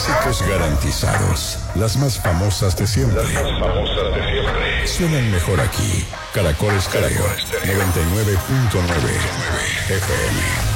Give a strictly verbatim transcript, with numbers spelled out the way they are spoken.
Clásicos garantizados. Las más famosas de siempre. Las más famosas de siempre. Suenan mejor aquí. Caracol Estéreo. noventa y nueve punto nueve F M.